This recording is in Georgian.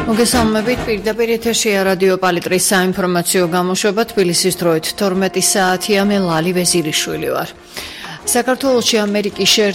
მოგესალმებით, პირდაპირ ეთერშია რადიო პალიტრის საინფორმაციო გამოშვება თბილისის დროით 12 საათია, მე ლალი ვეზირიშვილი ვარ. საქართველოში ამერიკის